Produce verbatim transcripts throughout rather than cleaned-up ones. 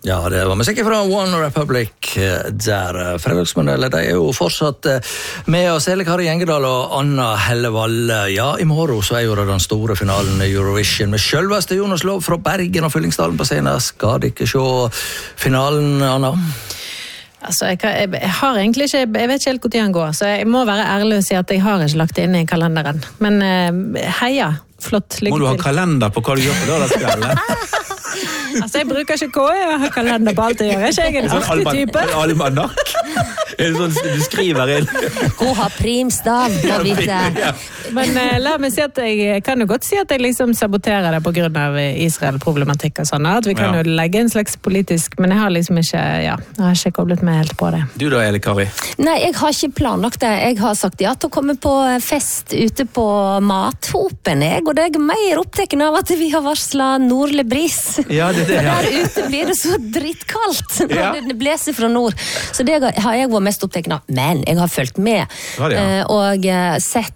Ja, det var musikk fra One Republic der. Fredagsmodellet, de er jo fortsatt med oss. Hele Kari Gjengedal og Anna Hellevalle. Ja, i morgen så er jo det den store finalen i Eurovision med selveste Jonas Lov fra Bergen og Fyllingsdalen på scenen. Skal de ikke se finalen, Anna? Altså, jeg, kan, jeg, jeg har egentlig ikke, jeg vet ikke helt hvor tiden går, så jeg må være ærlig og si at jeg har ikke lagt det inn i kalenderen. Men heia, flott, lykke til. Må du ha kalender på hva du gjør på lørdagskvelden? Altså, jeg bruker ikke K, jeg har kalender på alt jeg gjør. Jeg er ikke en artig type. Almanak? Er det sånn du skriver inn? Hun har primsdag, må vite. Men uh, la meg si at jeg kan jo godt si at jeg liksom saboterer det på grunn av Israel-problematikk og sånn, at vi kan ja. jo legge en slags politisk, men jeg har liksom ikke, ja, jeg har ikke koblet meg helt på det. Du da, Eli Kari? Nei, jeg har ikke planlagt det. Jeg har sagt ja til å komme på fest ute på Mathopen, jeg, og det er mer opptatt av at vi har varslet nordlig bris. Ja, det er det, ja. Der ute blir det så drittkaldt når ja. det bleser fra nord. Så det har jeg vært mest opptatt av. Men jeg har følt med ja, det, ja. og sett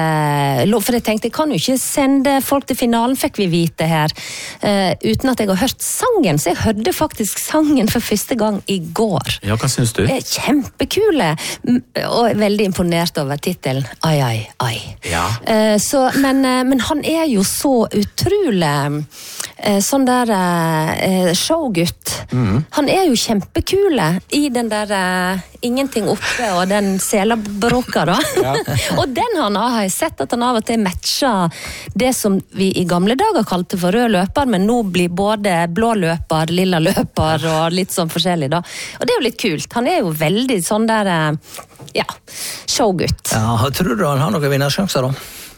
for jeg tenkte, jeg kan jo ikke sende folk til finalen, fikk vi vite her, uh, uten at jeg har hørt sangen, så jeg hørte faktisk sangen for første gang i går. Ja, hva synes du? Kjempekule, og veldig imponert over titelen Ai, ai, ai. Ja. Uh, så, men, uh, men han er jo så utrolig uh, sånn der uh, showgutt. Mm. Han er jo kjempekule i den der uh, ingenting oppe og den selabroka da. Ja. Og den han har jeg sett at han av og til matcher det som vi i gamle dager kalte for rød løper, men nå blir både blå løper, lilla løper og litt sånn forskjellig da. Og det er jo litt kult. Han er jo veldig sånn der, ja, showgutt. Ja, tror du han har noen vinnersjanser da?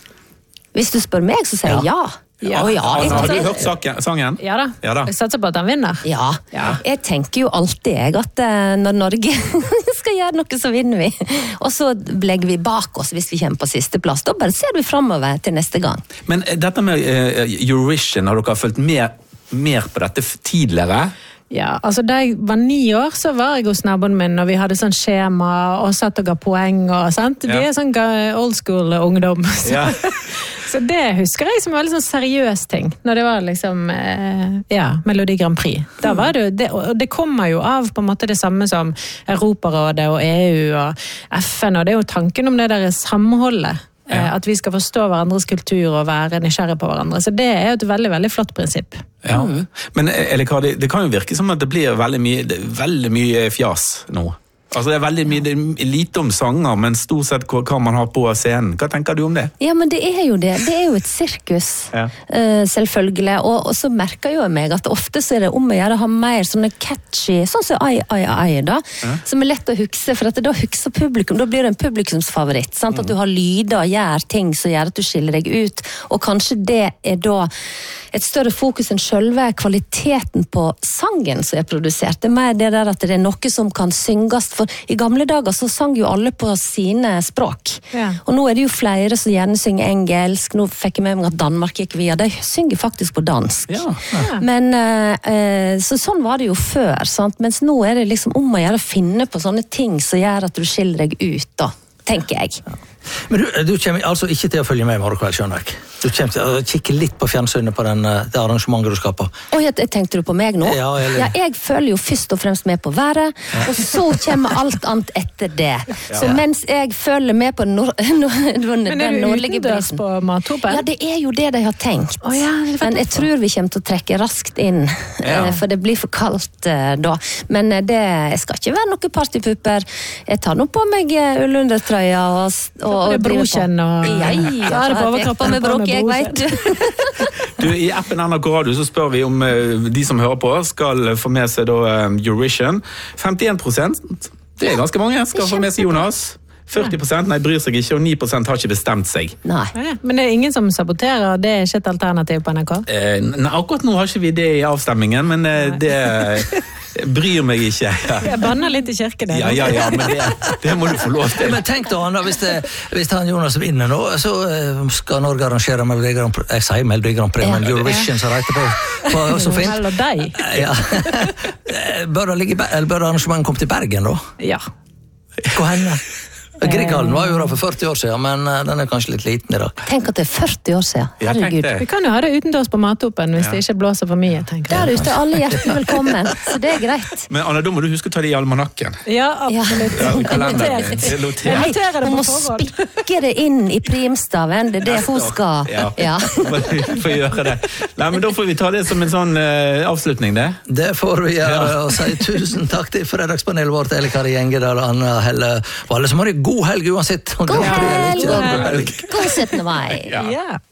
Hvis du spør meg, så sier jeg ja. ja. Ja. Oh, ja. Altså, har du hørt saken, sangen? Ja da. ja da. Jeg satser på at han vinner. Ja. ja. Jeg tenker jo alltid jeg, at når Norge skal gjøre noe, så vinner vi. Og så legger vi bak oss hvis vi kommer på siste plass. Da bare ser vi fremover til neste gang. Men dette med uh, Eurovision, har dere følt mer, mer på dette tidligere? Ja, altså da jeg var ni år, så var jeg hos naboen min, og vi hadde sånn skjema, og satt og ga poeng, og sant? Vi ja. er sånn old school ungdom. Så. Ja. Så det husker jeg som var veldig sånn seriøs ting, når det var liksom, eh, ja, Melodi Grand Prix. Da var det jo, det, og det kommer jo av på en måte det samme som Europarådet og E U og F N, og det er jo tanken om det der samholdet. Ja. At vi skal forstå hverandres kultur og være nysgjerrige på hverandre. Så det er jo et veldig, veldig flott prinsipp. Ja, men Eli Kari, det kan jo virke som at det blir veldig mye, veldig mye fjas nå. Altså det er veldig mye, det er lite om sanger, men stort sett hva, hva man har på scenen. Hva tenker du om det? Ja, men det er jo det. Det er jo et sirkus, ja. uh, selvfølgelig. Og, og så merker jo jeg meg at ofte så er det om å gjøre å ha mer sånne catchy, sånn som ai, ai, ai da, ja. som er lett å hukse, for at da hukser publikum, da blir det en publikumsfavoritt, sant? Mm. At du har lyder og gjør ting som gjør at du skiller deg ut, og kanskje det er da et større fokus enn selve kvaliteten på sangen som er produsert. Det er mer det der at det er noe som kan synges, for i gamle dager så sang jo alle på sine språk. Ja. Og nå er det jo flere som gjerne synger engelsk. Nå fikk jeg med meg at Danmark gikk via. De synger faktisk på dansk. Ja. Ja. Men uh, så sånn var det jo før, sant? Mens nå er det liksom om å gjøre å finne på sånne ting som gjør at du skiller deg ut, da, tenker jeg. Ja. Men du, du kommer altså ikke til å følge med i morgen kveld, skjønner jeg. Du kommer til å kikke litt på fjernsynet på den, det arrangementet du skal på. Oi, tenkte du på meg nå? Ja, eller... ja, jeg følger jo først og fremst med på været, ja. og så kommer alt annet etter det. Ja. Så mens jeg følger med på den, nord nord den, Men er den du utendørs på Mathopen? Ja, det er jo det de har tenkt. Oh, ja, Men jeg tror vi kommer til å trekke raskt inn, ja. for det blir for kaldt uh, da. Men uh, det jeg skal ikke være noen partypupper. Jeg tar nå på meg uh, ullundertrøya og, og og det er brokjenn og... Ja, ja, ja, det er på overkroppen med brok, jeg vet du. Du, i appen N R K Radio så spør vi om uh, de som hører på skal få med seg da, um, Eurovision. femtien prosent, det er ganske mange, skal få med seg Jonas. førti prosent nei, bryr seg ikke, og ni prosent har ikke bestemt seg. Nei. Men det er ingen som saboterer, det er ikke et alternativ på N R K? Eh, nei, akkurat nå har ikke vi det i avstemmingen, men eh, det bryr meg ikke. Ja. Jeg banner litt i kirken. Ja, ja, ja, men det, det må du få lov til. Men tenk da, Anna, hvis, det, hvis han Jonas vinner nå, så skal Norge arrangere Melodi Grand Prix, jeg sier Melodi Grand Prix, men Eurovision så reiter på, på så fint. Eller deg. Ja. Bør det ligge, eller bør arrangementet komme til Bergen da? Ja. Hvor henne? Grieghallen var jo da for førti år siden, men den er kanskje litt liten i dag. Tenk at det er førti år siden. Herregud. Vi kan jo ha det utendørs på Matoppen hvis ja. det ikke blåser for mye, tenker jeg. Der ute er alle hjertelig velkommen, så det er greit. Men Anna, da må du huske å ta det i almanakken. Ja, absolutt. Ja, kalenderen. Jeg noterer det hun på må forhånd. spikke det inn i primstaven, det er det hun skal. Ja, ja. får gjøre det. Nei, men da får vi ta det som en sånn uh, avslutning, det. Det får vi gjøre, ja. Og si tusen takk til fredagspanelet vårt, Elle Kari Gjengedal og Anna Helle Valle, som har en god helg uansett. God helg! God syttende mai! Ja.